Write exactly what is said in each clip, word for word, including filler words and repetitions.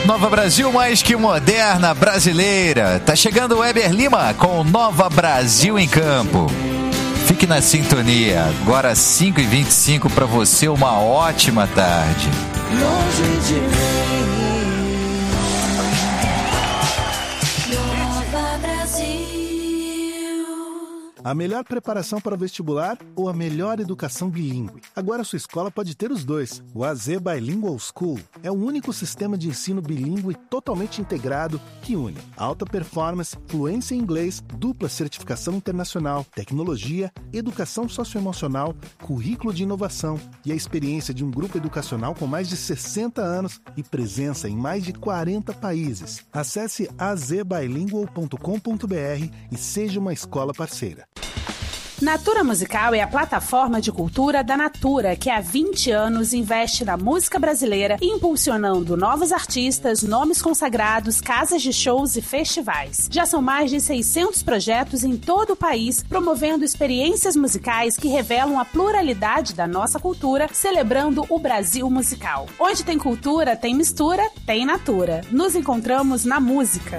Nova Brasil mais que moderna, brasileira. Tá chegando o Weber Lima com Nova Brasil em Campo. Fique na sintonia. Agora cinco e vinte e cinco para você, uma ótima tarde. Longe de mim. Nova Brasil. A melhor preparação para o vestibular ou a melhor educação bilíngue? Agora sua escola pode ter os dois. O A Z Bilingual School é o único sistema de ensino bilíngue totalmente integrado que une alta performance, fluência em inglês, dupla certificação internacional, tecnologia, educação socioemocional, currículo de inovação e a experiência de um grupo educacional com mais de sessenta anos e presença em mais de quarenta países. Acesse a z bilingual ponto com ponto b r e seja uma escola parceira. Natura Musical é a plataforma de cultura da Natura, que há vinte anos investe na música brasileira, impulsionando novos artistas, nomes consagrados, casas de shows e festivais. Já são mais de seiscentos projetos em todo o país, promovendo experiências musicais que revelam a pluralidade da nossa cultura, celebrando o Brasil musical. Onde tem cultura, tem mistura, tem Natura. Nos encontramos na música.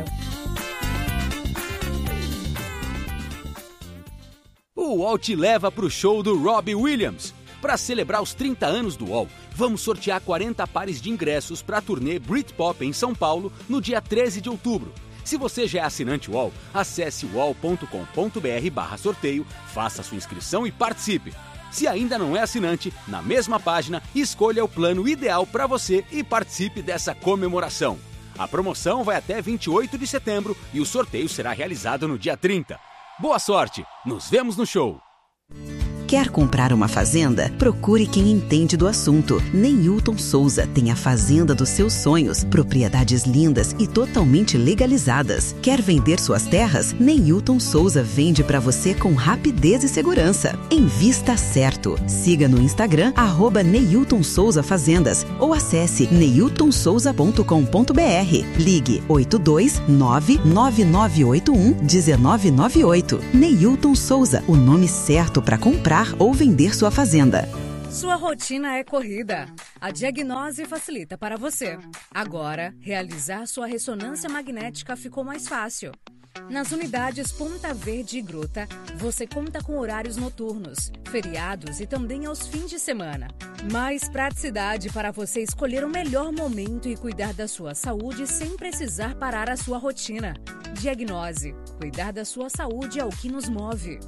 O U O L te leva para o show do Robbie Williams. Para celebrar os trinta anos do U O L, vamos sortear quarenta pares de ingressos para a turnê Britpop em São Paulo no dia treze de outubro. Se você já é assinante U O L, acesse u o l ponto com ponto b r barra sorteio, faça sua inscrição e participe. Se ainda não é assinante, na mesma página, escolha o plano ideal para você e participe dessa comemoração. A promoção vai até vinte e oito de setembro e o sorteio será realizado no dia trinta. Boa sorte! Nos vemos no show! Quer comprar uma fazenda? Procure quem entende do assunto. Neilton Souza tem a fazenda dos seus sonhos, propriedades lindas e totalmente legalizadas. Quer vender suas terras? Neilton Souza vende para você com rapidez e segurança. Invista certo. Siga no Instagram arroba Neilton Souza Fazendas ou acesse neilton souza ponto com ponto b r. Ligue oito dois nove nove nove oito um um nove nove oito. Neilton Souza, o nome certo para comprar ou vender sua fazenda. Sua rotina é corrida. A Diagnose facilita para você. Agora, realizar sua ressonância magnética ficou mais fácil. Nas unidades Ponta Verde e Gruta, você conta com horários noturnos, feriados e também aos fins de semana. Mais praticidade para você escolher o melhor momento e cuidar da sua saúde sem precisar parar a sua rotina. Diagnose. Cuidar da sua saúde é o que nos move.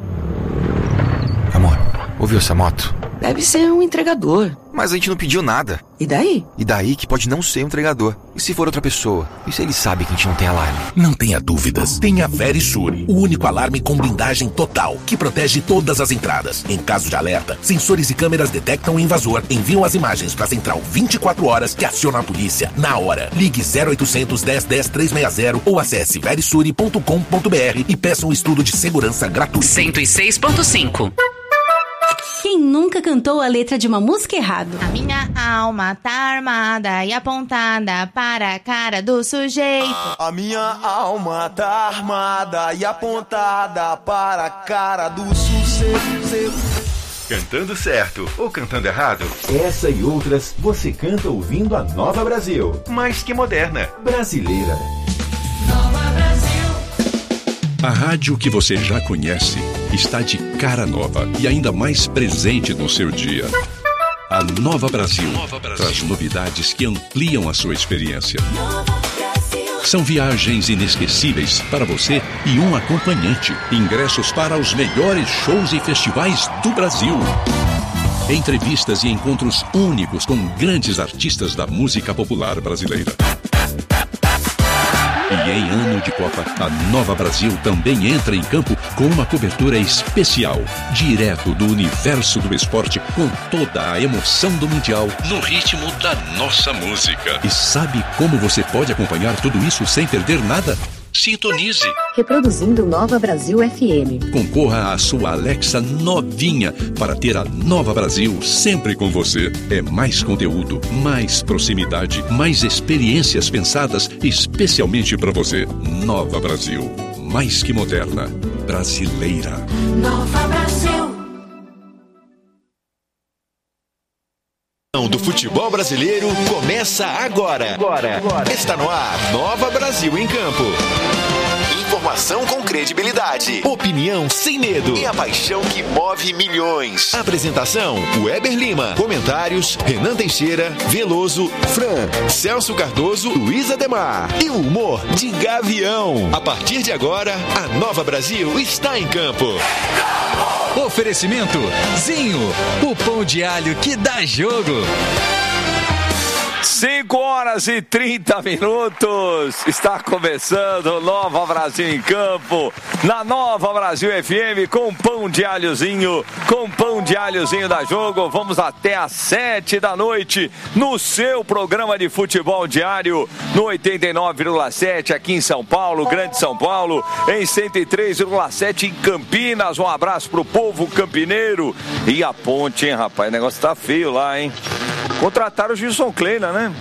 Amor, ouviu essa moto? Deve ser um entregador. Mas a gente não pediu nada. E daí? E daí que pode não ser um entregador. E se for outra pessoa? E se ele sabe que a gente não tem alarme? Não tenha dúvidas. Tenha a Verisure, o único alarme com blindagem total, que protege todas as entradas. Em caso de alerta, sensores e câmeras detectam o invasor, enviam as imagens para a central vinte e quatro horas que aciona a polícia na hora. Ligue zero oitocentos, dez, dez, trezentos e sessenta ou acesse verisure ponto com ponto b r e peça um estudo de segurança gratuito. cento e seis ponto cinco. Quem nunca cantou a letra de uma música errado? A minha alma tá armada e apontada para a cara do sujeito. A minha alma tá armada e apontada para a cara do sujeito. Cantando certo ou cantando errado? Essa e outras você canta ouvindo a Nova Brasil. Mais que moderna, brasileira. Nova Brasil. A rádio que você já conhece está de cara nova e ainda mais presente no seu dia. A Nova Brasil, Nova Brasil traz novidades que ampliam a sua experiência. São viagens inesquecíveis para você e um acompanhante. Ingressos para os melhores shows e festivais do Brasil. Entrevistas e encontros únicos com grandes artistas da música popular brasileira. E em ano de Copa, a Nova Brasil também entra em campo com uma cobertura especial, direto do universo do esporte, com toda a emoção do Mundial, no ritmo da nossa música. E sabe como você pode acompanhar tudo isso sem perder nada? Sintonize. Reproduzindo Nova Brasil F M. Concorra à sua Alexa novinha para ter a Nova Brasil sempre com você. É mais conteúdo, mais proximidade, mais experiências pensadas especialmente para você. Nova Brasil, mais que moderna, brasileira. Nova Brasil. do futebol brasileiro começa agora. Agora. agora. Está no ar, Nova Brasil em Campo. Informação com credibilidade, opinião sem medo e a paixão que move milhões. Apresentação, Weber Lima. Comentários, Renan Teixeira, Veloso, Fran, Celso Cardoso, Luiz Ademar. E o humor de Gavião. A partir de agora, a Nova Brasil está em campo. Oferecimento Zinho, o pão de alho que dá jogo. cinco horas e trinta minutos, está começando Nova Brasil em Campo, na Nova Brasil F M, com pão de alhozinho, com pão de alhozinho da jogo. Vamos até às sete da noite, no seu programa de futebol diário, no oitenta e nove vírgula sete aqui em São Paulo, Grande São Paulo, em cento e três vírgula sete em Campinas. Um abraço pro povo campineiro. E a ponte, hein, rapaz, o negócio tá feio lá, hein? Contrataram o Gilson Kleina, né?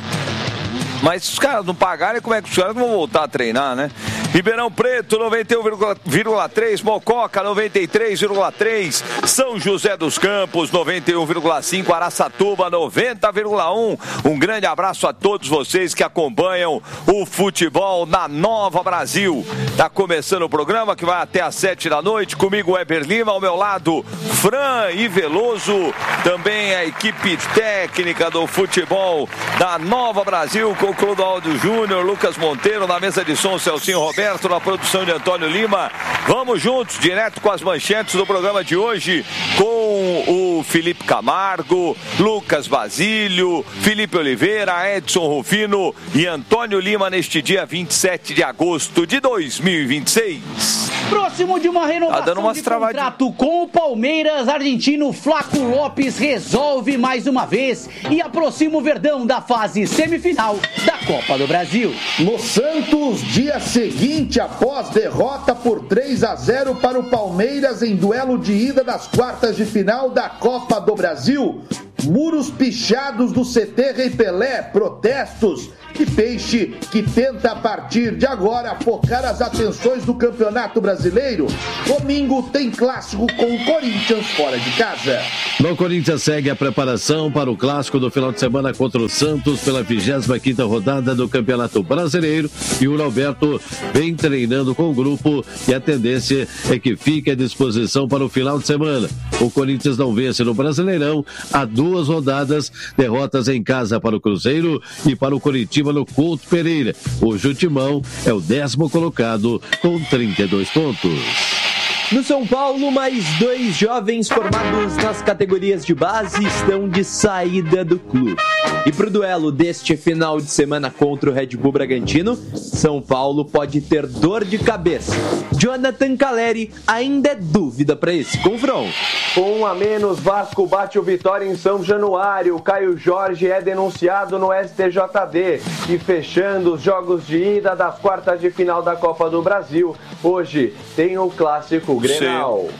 Mas se os caras não pagarem, como é que os caras vão voltar a treinar, né? Ribeirão Preto, noventa e um vírgula três, Mococa, noventa e três vírgula três, São José dos Campos, noventa e um vírgula cinco, Araçatuba, noventa vírgula um. Um grande abraço a todos vocês que acompanham o futebol na Nova Brasil. Tá começando o programa que vai até às sete da noite, comigo Weber Lima, ao meu lado Fran e Veloso, também a equipe técnica do futebol da Nova Brasil, com Clodoaldo Júnior, Lucas Monteiro, na mesa de som, Celcinho Roberto, na produção de Antônio Lima. Vamos juntos, direto com as manchetes do programa de hoje, com o Felipe Camargo, Lucas Basílio, Felipe Oliveira, Edson Rufino e Antônio Lima, neste dia vinte e sete de agosto de dois mil e vinte e seis. Próximo de uma renovação tá dando umas de travadinhas. contrato com o Palmeiras, argentino Flaco Lopes resolve mais uma vez e aproxima o Verdão da fase semifinal da Copa do Brasil. No Santos, dia seguinte, após derrota por três a zero para o Palmeiras em duelo de ida das quartas de final da Copa do Brasil, muros pichados do C T Rei Pelé, protestos e Peixe, que tenta a partir de agora focar as atenções do Campeonato Brasileiro. Domingo tem clássico com o Corinthians fora de casa. No Corinthians segue a preparação para o clássico do final de semana contra o Santos pela vigésima quinta rodada do Campeonato Brasileiro, e o Alberto vem treinando com o grupo e a tendência é que fique à disposição para o final de semana. O Corinthians não vence no Brasileirão há duas rodadas, derrotas em casa para o Cruzeiro e para o Coritiba no Couto Pereira. Hoje o Timão é o décimo colocado com trinta e dois pontos. No São Paulo, mais dois jovens formados nas categorias de base estão de saída do clube. E para o duelo deste final de semana contra o Red Bull Bragantino, São Paulo pode ter dor de cabeça. Jonathan Caleri ainda é dúvida para esse confronto. Com um a menos, Vasco bate o Vitória em São Januário. Caio Jorge é denunciado no S T J D. E fechando os jogos de ida das quartas de final da Copa do Brasil, hoje tem o clássico Grenal.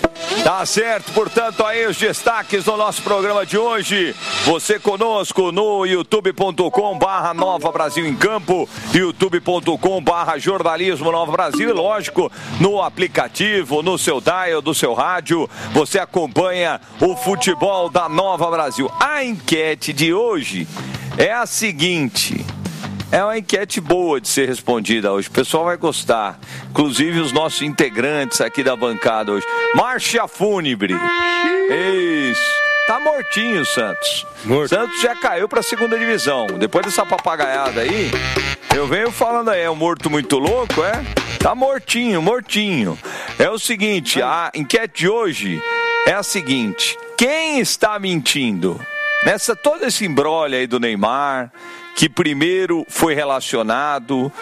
Tá certo, portanto, aí os destaques do nosso programa de hoje. Você conosco no youtube ponto com barra Nova Brasil em Campo, youtube ponto com barra Jornalismo Nova Brasil, e lógico, no aplicativo, no seu dial, do seu rádio, você acompanha o futebol da Nova Brasil. A enquete de hoje é a seguinte... É uma enquete boa de ser respondida hoje. O pessoal vai gostar. Inclusive os nossos integrantes aqui da bancada hoje. Marcha fúnebre. Isso. Tá mortinho o Santos. Morto. Santos já caiu pra segunda divisão. Depois dessa papagaiada aí, eu venho falando aí, é um morto muito louco, é? Tá mortinho, mortinho. É o seguinte, a enquete de hoje é a seguinte. Quem está mentindo? Nessa todo esse imbróglio aí do Neymar, que primeiro foi relacionado,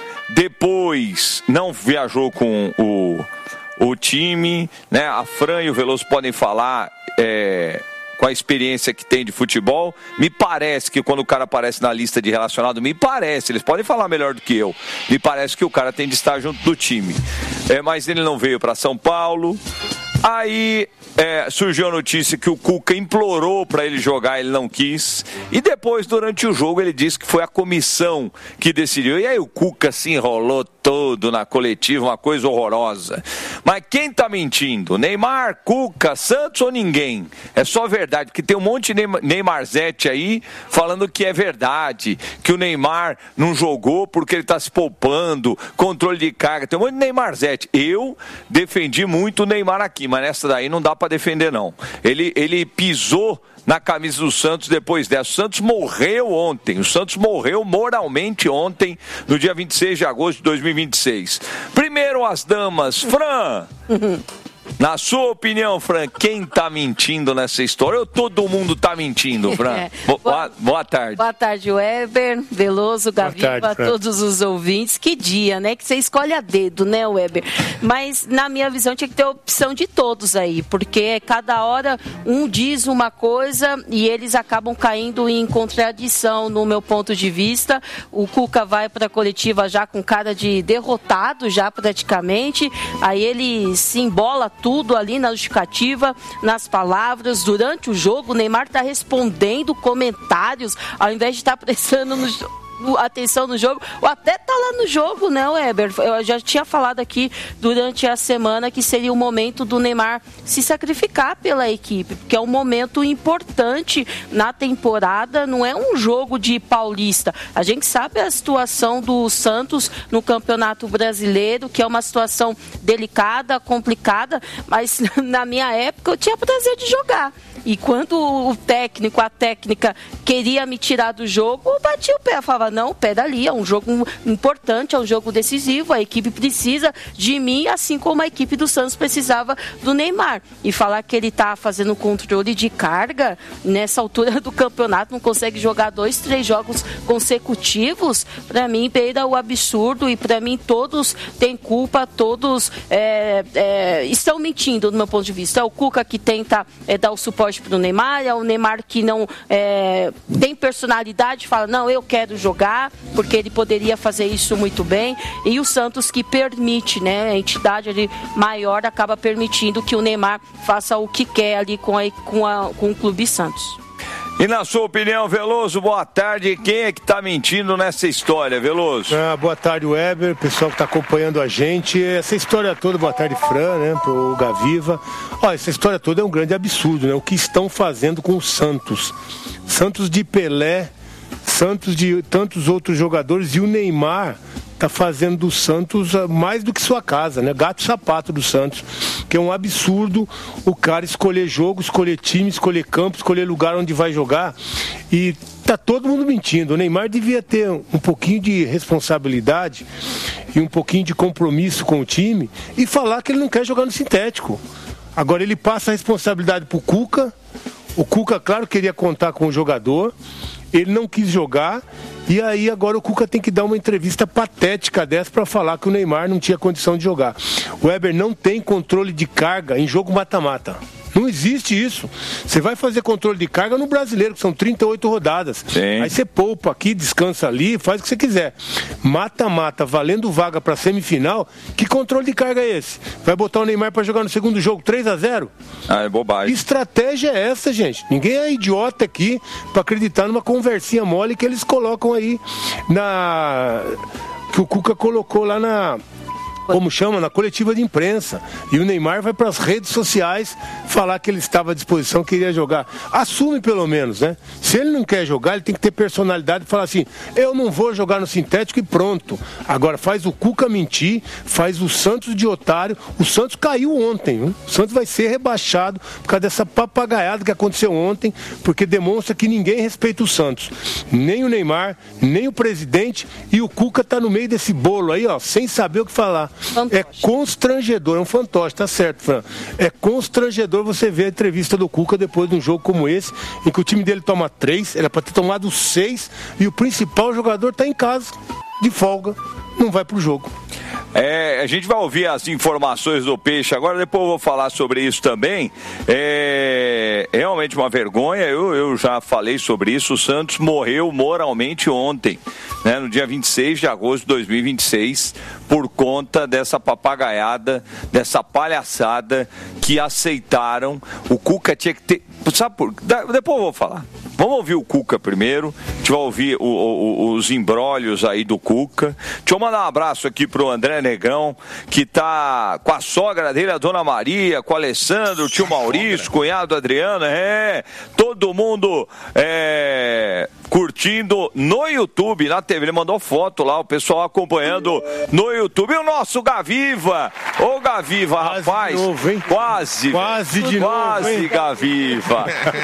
depois não viajou com o, o time, né? A Fran e o Veloso podem falar é, com a experiência que tem de futebol. Me parece que quando o cara aparece na lista de relacionado, me parece, eles podem falar melhor do que eu, me parece que o cara tem de estar junto do time. É, mas ele não veio para São Paulo. Aí é, surgiu a notícia que o Cuca implorou para ele jogar, ele não quis. E depois, durante o jogo, ele disse que foi a comissão que decidiu. E aí o Cuca se enrolou todo na coletiva, uma coisa horrorosa. Mas quem tá mentindo? Neymar, Cuca, Santos ou ninguém? É só verdade, porque tem um monte de Neymarzete aí falando que é verdade, que o Neymar não jogou porque ele tá se poupando, controle de carga. Tem um monte de Neymarzete. Eu defendi muito o Neymar aqui, mas nessa daí não dá para defender, não. Ele, ele pisou na camisa do Santos depois dessa. O Santos morreu ontem. O Santos morreu moralmente ontem, no dia vinte e seis de agosto de dois mil e vinte e seis. Primeiro as damas. Fran, na sua opinião, Fran, quem tá mentindo nessa história? Ou todo mundo tá mentindo, Fran? É. Boa, boa, boa tarde. Boa tarde, Weber, Veloso, Gaviva, a todos os ouvintes. Que dia, né? Que você escolhe a dedo, né, Weber? Mas, na minha visão, tinha que ter opção de todos aí, porque cada hora um diz uma coisa e eles acabam caindo em contradição, no meu ponto de vista. O Cuca vai para a coletiva já com cara de derrotado, já praticamente. Aí ele se embola tudo ali na justificativa, nas palavras. Durante o jogo, o Neymar está respondendo comentários, ao invés de estar tá prestando no, no, atenção no jogo, ou até tá lá no jogo, né, Weber? Eu já tinha falado aqui durante a semana que seria o momento do Neymar se sacrificar pela equipe, porque é um momento importante na temporada, não é um jogo de paulista. A gente sabe a situação do Santos no Campeonato Brasileiro, que é uma situação delicada, complicada, mas na minha época eu tinha prazer de jogar. E quando o técnico, a técnica queria me tirar do jogo, eu bati o pé, eu falava, não, peraí, é um jogo importante, é um jogo decisivo, a equipe precisa de mim, assim como a equipe do Santos precisava do Neymar. E falar que ele está fazendo controle de carga nessa altura do campeonato, não consegue jogar dois, três jogos consecutivos, para mim beira o absurdo, e para mim todos têm culpa, todos é, é, estão mentindo, do meu ponto de vista. É o Cuca que tenta é, dar o suporte para o Neymar, é o Neymar que não é, tem personalidade, fala, não, eu quero jogar, porque ele poderia fazer isso muito bem, e o Santos que permite, né, a entidade ali maior acaba permitindo que o Neymar faça o que quer ali com, a, com, a, com o Clube Santos. E na sua opinião, Veloso, boa tarde. Quem é que está mentindo nessa história, Veloso? Ah, boa tarde, Weber, pessoal que está acompanhando a gente. Essa história toda, boa tarde, Fran, né, pro Gaviva. Ó, essa história toda é um grande absurdo, né? O que estão fazendo com o Santos. Santos de Pelé, Santos de tantos outros jogadores, e o Neymar tá fazendo do Santos mais do que sua casa, né? Gato sapato do Santos, que é um absurdo o cara escolher jogo, escolher time, escolher campo, escolher lugar onde vai jogar, e tá todo mundo mentindo. O Neymar devia ter um pouquinho de responsabilidade e um pouquinho de compromisso com o time e falar que ele não quer jogar no sintético. Agora ele passa a responsabilidade pro Cuca. O Cuca, claro, queria contar com o jogador, ele não quis jogar. E aí agora o Cuca tem que dar uma entrevista patética dessa para falar que o Neymar não tinha condição de jogar. O Weber não tem controle de carga em jogo mata-mata. Não existe isso. Você vai fazer controle de carga no Brasileiro, que são trinta e oito rodadas. Sim. Aí você poupa aqui, descansa ali, faz o que você quiser. Mata-mata, valendo vaga para semifinal, que controle de carga é esse? Vai botar o Neymar para jogar no segundo jogo três a zero? Ah, é bobagem. Que estratégia é essa, gente? Ninguém é idiota aqui para acreditar numa conversinha mole que eles colocam aí na... que o Cuca colocou lá na... como chama, na coletiva de imprensa. E o Neymar vai para as redes sociais falar que ele estava à disposição, queria jogar. Assume pelo menos, né? Se ele não quer jogar, ele tem que ter personalidade e falar assim, eu não vou jogar no sintético e pronto. Agora faz o Cuca mentir, faz o Santos de otário. O Santos caiu ontem, viu? O Santos vai ser rebaixado por causa dessa papagaiada que aconteceu ontem, porque demonstra que ninguém respeita o Santos. Nem o Neymar, nem o presidente, e o Cuca tá no meio desse bolo aí, ó, sem saber o que falar. Fantoche. É constrangedor, é um fantoche, tá certo, Fran? É constrangedor você ver a entrevista do Cuca depois de um jogo como esse, em que o time dele toma três, era pra ter tomado seis, e o principal jogador tá em casa, de folga, não vai pro jogo. É, a gente vai ouvir as informações do Peixe agora, depois eu vou falar sobre isso também. É realmente uma vergonha, eu, eu já falei sobre isso. O Santos morreu moralmente ontem, né, no dia vinte e seis de agosto de dois mil e vinte e seis, por conta dessa papagaiada, dessa palhaçada que aceitaram. O Cuca tinha que ter... Sabe por... Depois eu vou falar. Vamos ouvir o Cuca primeiro. A gente vai ouvir o, o, os imbrólios aí do Cuca. Deixa eu mandar um abraço aqui pro André Negrão, que tá com a sogra dele, a Dona Maria, com o Alessandro, o tio Maurício, cunhado Adriano. É, todo mundo é, curtindo no YouTube, na T V. Ele mandou foto lá, o pessoal acompanhando no YouTube. E o nosso Gaviva. Ô, Gaviva, quase rapaz. De novo, hein? Quase. Quase de quase, novo, hein? Gaviva.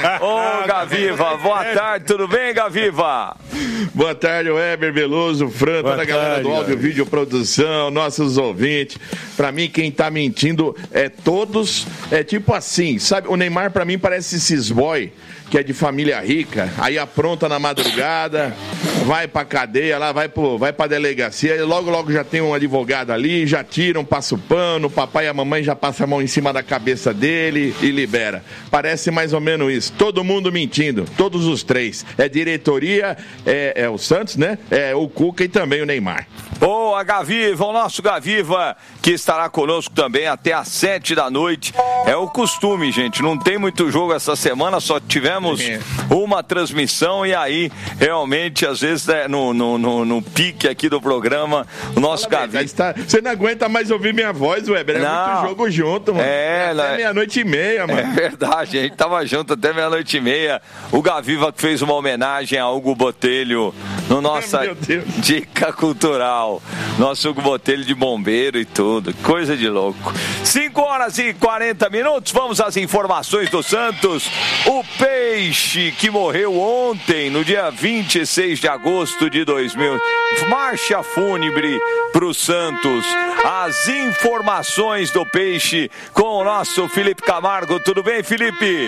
Ô, Gaviva, boa tarde, tudo bem, Gaviva? Boa tarde, Weber Veloso, Fran, toda a galera do áudio, vídeo, produção, nossos ouvintes. Pra mim, quem tá mentindo é todos, é tipo assim, sabe? O Neymar, pra mim, parece esses boy que é de família rica, aí apronta na madrugada, vai pra cadeia, lá vai, pro, vai pra delegacia, e logo, logo já tem um advogado ali, já tiram, passa o pano, o papai e a mamãe já passam a mão em cima da cabeça dele e libera. Parece mais ou menos isso. Todo mundo mentindo, todos os três. É diretoria, é, é o Santos, né? É o Cuca e também o Neymar. Boa, Gaviva, o nosso Gaviva, que estará conosco também até às sete da noite. É o costume, gente, não tem muito jogo essa semana, só tivemos é. uma transmissão e aí, realmente, às vezes, é, no, no, no, no pique aqui do programa, o nosso Fala Gaviva... Está... Você não aguenta mais ouvir minha voz, Weber, é não. muito jogo junto, mano. É, até é... meia-noite e meia, mano. É verdade, a gente tava junto até meia-noite e meia. O Gaviva que fez uma homenagem a Hugo Botelho no nossa Dica Cultural. Nosso Hugo Botelho de bombeiro e tudo. Coisa de louco. cinco horas e quarenta minutos. Vamos às informações do Santos. O Peixe, que morreu ontem, no dia vinte e seis de agosto de dois mil. Marcha fúnebre pro Santos. As informações do Peixe com o nosso Felipe Camargo. Tudo bem, Felipe?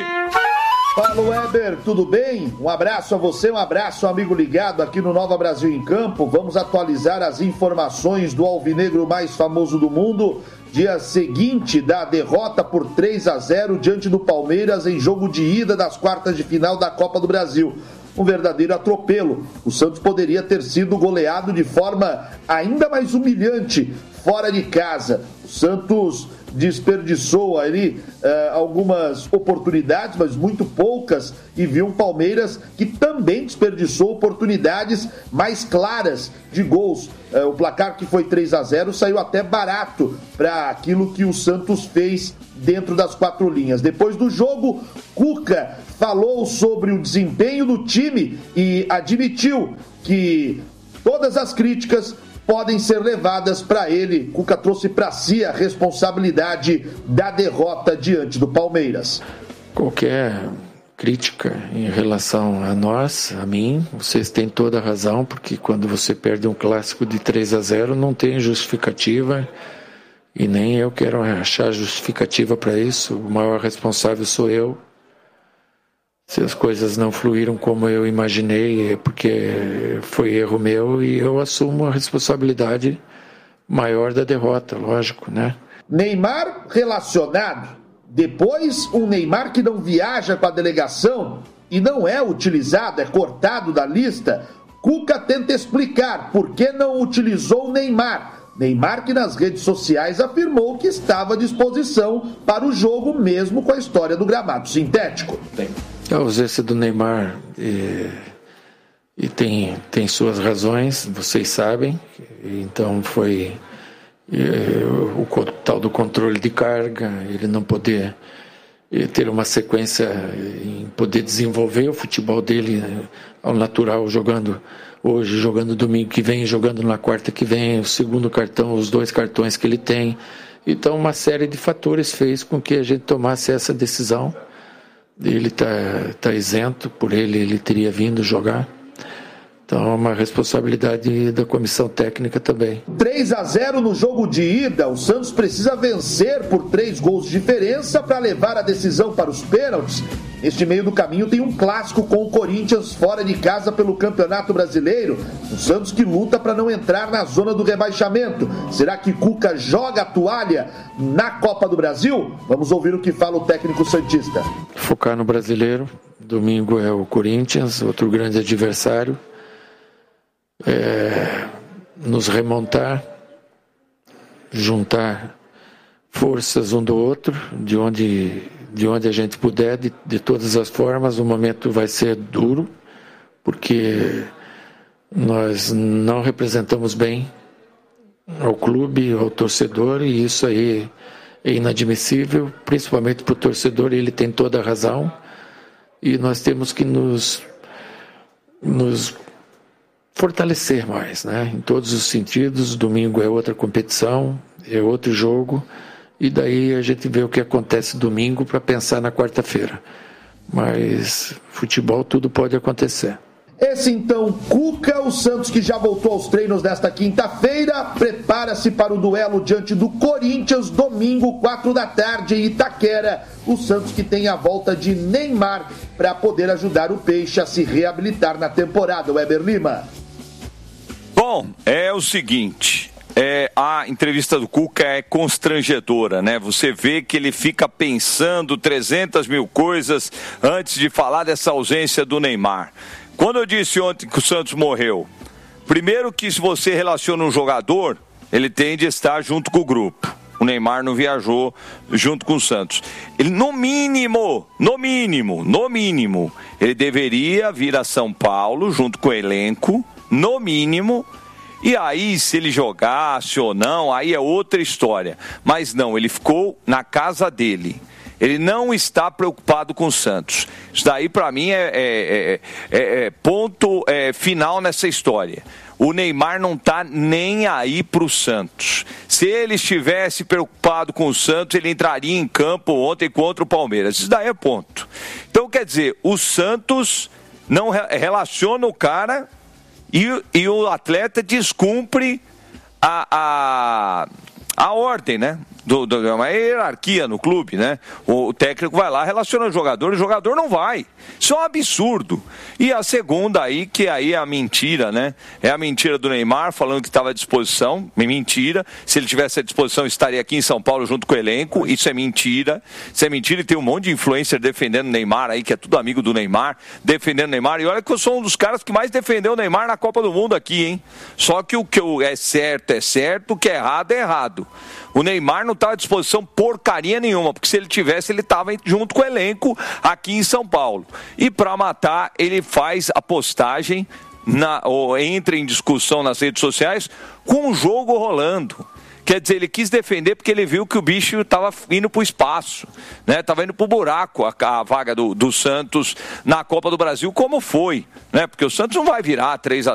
Fala, Weber, tudo bem? Um abraço a você, um abraço, amigo ligado aqui no Nova Brasil em Campo. Vamos atualizar as informações do alvinegro mais famoso do mundo. Dia seguinte da derrota por três a zero diante do Palmeiras em jogo de ida das quartas de final da Copa do Brasil. Um verdadeiro atropelo. O Santos poderia ter sido goleado de forma ainda mais humilhante fora de casa. O Santos desperdiçou ali uh, algumas oportunidades, mas muito poucas, e viu um Palmeiras que também desperdiçou oportunidades mais claras de gols. Uh, o placar, que foi três a zero, saiu até barato para aquilo que o Santos fez dentro das quatro linhas. Depois do jogo, Cuca falou sobre o desempenho do time e admitiu que todas as críticas podem ser levadas para ele. Cuca trouxe para si a responsabilidade da derrota diante do Palmeiras. Qualquer crítica em relação a nós, a mim, vocês têm toda a razão, porque quando você perde um clássico de três a zero não tem justificativa, e nem eu quero achar justificativa para isso. O maior responsável sou eu. Se as coisas não fluíram como eu imaginei, é porque foi erro meu e eu assumo a responsabilidade maior da derrota, lógico, né? Neymar relacionado. Depois, um Neymar que não viaja com a delegação e não é utilizado, é cortado da lista. Cuca tenta explicar por que não utilizou o Neymar. Neymar, que nas redes sociais afirmou que estava à disposição para o jogo, mesmo com a história do gramado sintético. Bem. A ausência do Neymar e, e tem, tem suas razões, vocês sabem. Então foi e, o, o tal do controle de carga, ele não poder e, ter uma sequência em poder desenvolver o futebol dele ao natural, jogando hoje, jogando domingo que vem, jogando na quarta que vem, o segundo cartão, os dois cartões que ele tem. Então uma série de fatores fez com que a gente tomasse essa decisão. Ele está tá isento, por ele ele teria vindo jogar. Então é uma responsabilidade da comissão técnica também. três a zero no jogo de ida. O Santos precisa vencer por três gols de diferença para levar a decisão para os pênaltis. Neste meio do caminho tem um clássico com o Corinthians fora de casa pelo Campeonato Brasileiro. O Santos que luta para não entrar na zona do rebaixamento. Será que Cuca joga a toalha na Copa do Brasil? Vamos ouvir o que fala o técnico santista. Focar no brasileiro. Domingo é o Corinthians, outro grande adversário. É, nos remontar, juntar forças um do outro, de onde, de onde a gente puder, de, de todas as formas. O momento vai ser duro, porque nós não representamos bem ao clube, ao torcedor, e isso aí é inadmissível, principalmente para o torcedor, e ele tem toda a razão, e nós temos que nos, nos fortalecer mais, né? Em todos os sentidos. Domingo é outra competição, é outro jogo, e daí a gente vê o que acontece domingo para pensar na quarta-feira. Mas futebol, tudo pode acontecer. Esse então, Cuca, o Santos que já voltou aos treinos nesta quinta-feira, prepara-se para o duelo diante do Corinthians, domingo, quatro da tarde, em Itaquera. O Santos que tem a volta de Neymar para poder ajudar o Peixe a se reabilitar na temporada. Weber Lima. Bom, é o seguinte... É, a entrevista do Cuca é constrangedora, né? Você vê que ele fica pensando trezentas mil coisas antes de falar dessa ausência do Neymar. Quando eu disse ontem que o Santos morreu, primeiro que se você relaciona um jogador, ele tem de estar junto com o grupo. O Neymar não viajou junto com o Santos. Ele, no mínimo, no mínimo, no mínimo, ele deveria vir a São Paulo junto com o elenco, no mínimo. E aí, se ele jogasse ou não, aí é outra história. Mas não, ele ficou na casa dele. Ele não está preocupado com o Santos. Isso daí, para mim, é, é, é, é ponto é, final nessa história. O Neymar não está nem aí para o Santos. Se ele estivesse preocupado com o Santos, ele entraria em campo ontem contra o Palmeiras. Isso daí é ponto. Então, quer dizer, o Santos não relaciona o cara... E, e o atleta descumpre a, a, a ordem, né? Do, do, uma hierarquia no clube, né? O, o técnico vai lá, relaciona o jogador, o jogador não vai. Isso é um absurdo. E a segunda aí, que aí é a mentira, né? É a mentira do Neymar, falando que estava à disposição. Mentira. Se ele tivesse à disposição, estaria aqui em São Paulo junto com o elenco. Isso é mentira. Isso é mentira, e tem um monte de influencer defendendo o Neymar aí, que é tudo amigo do Neymar, defendendo o Neymar. E olha que eu sou um dos caras que mais defendeu o Neymar na Copa do Mundo aqui, hein? Só que o que é certo é certo, o que é errado é errado. O Neymar não estava à disposição porcaria nenhuma, porque se ele tivesse, ele estava junto com o elenco aqui em São Paulo. E para matar, ele faz a postagem, na, ou entra em discussão nas redes sociais, com o jogo rolando. Quer dizer, ele quis defender porque ele viu que o bicho estava indo para o espaço, né? Estava indo para o buraco a, a vaga do, do Santos na Copa do Brasil, como foi, né? Porque o Santos não vai virar três a